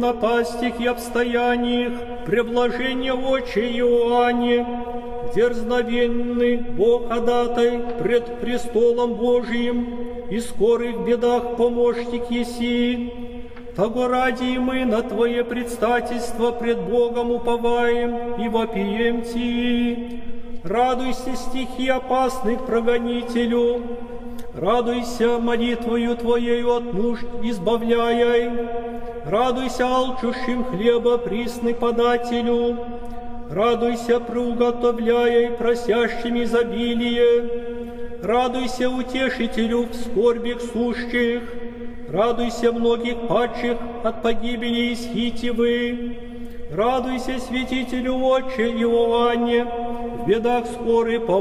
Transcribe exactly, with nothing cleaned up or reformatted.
напастях и обстояниях, преблажение Отче Иоанне, дерзновенный Бог ходатай пред престолом Божиим, и скорый в бедах помощник еси. Того ради и мы на Твое предстательство пред Богом уповаем и вопием Ти. Радуйся, стихи опасных прогонителю, радуйся молитвою Твоею от нужд избавляй, радуйся алчущим хлеба присный подателю, радуйся приуготовляй просящим изобилие, радуйся утешителю в скорбях сущих, радуйся многих падших от погибели исхитивы, радуйся святителю Отче Иоанне, в бедах скорый помощник